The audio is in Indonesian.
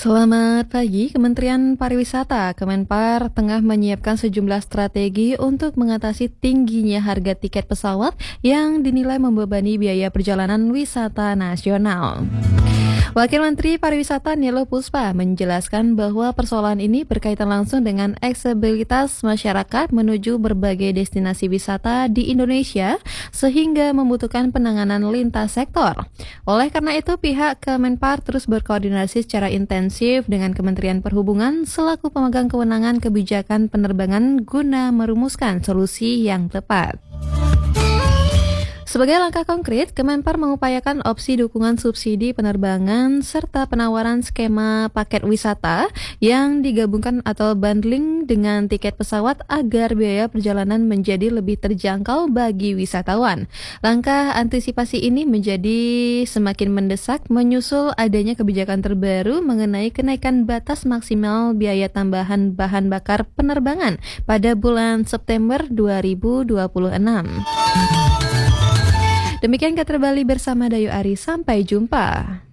Selamat pagi, Kementerian Pariwisata Kemenpar tengah menyiapkan sejumlah strategi untuk mengatasi tingginya harga tiket pesawat yang dinilai membebani biaya perjalanan wisata nasional. Wakil Menteri Pariwisata Nilo Puspa menjelaskan bahwa persoalan ini berkaitan langsung dengan aksesibilitas masyarakat menuju berbagai destinasi wisata di Indonesia sehingga membutuhkan penanganan lintas sektor. Oleh karena itu, pihak Kemenpar terus berkoordinasi secara intensif dengan Kementerian Perhubungan selaku pemegang kewenangan kebijakan penerbangan guna merumuskan solusi yang tepat. Sebagai langkah konkret, Kemenpar mengupayakan opsi dukungan subsidi penerbangan serta penawaran skema paket wisata yang digabungkan atau bundling dengan tiket pesawat agar biaya perjalanan menjadi lebih terjangkau bagi wisatawan. Langkah antisipasi ini menjadi semakin mendesak menyusul adanya kebijakan terbaru mengenai kenaikan batas maksimal biaya tambahan bahan bakar penerbangan pada bulan September 2026. Demikian Kata Bali bersama Dayu Ari, sampai jumpa.